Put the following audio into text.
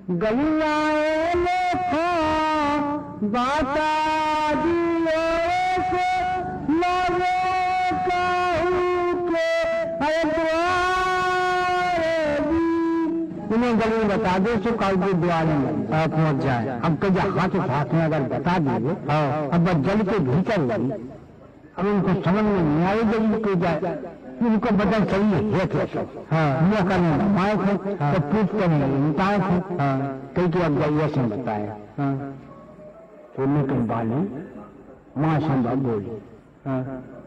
गलियाए लेखा बाता दियो से लावे कहूँ के अरे द्वारे दी। इन्हें गली बता दो सो कल की द्वारे आप पहुँच जाए। अब तो हाथ में अगर बता दिए अब बस जल के भीतर होगी। अब उनको समझ में नहीं आए जल्दी को जाए उनको बदल चाहिए है कैसे। हाँ करने मायक है तो पूछते नहीं इंसान है। कई तो अब जाइए से बताया तो लेकिन बाली माँ संभव बोली